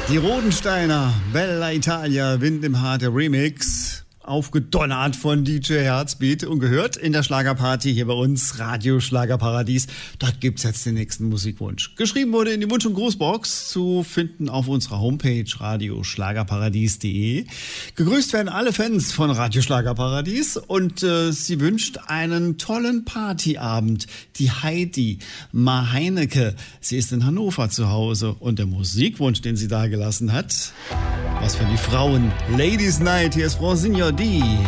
Die Rodensteiner, Bella Italia, Wind im Haar, der Remix, aufgedonnert von DJ Herzbeat und gehört in der Schlagerparty hier bei uns, Radio Schlagerparadies. Dort gibt's jetzt den nächsten Musikwunsch. Geschrieben wurde in die Wunsch- und Grußbox, zu finden auf unserer Homepage radioschlagerparadies.de. Gegrüßt werden alle Fans von Radio Schlagerparadies und sie wünscht einen tollen Partyabend. Die Heidi Maheinecke, sie ist in Hannover zu Hause und der Musikwunsch, den sie da gelassen hat, was für die Frauen. Ladies Night, hier ist Frau Signor D.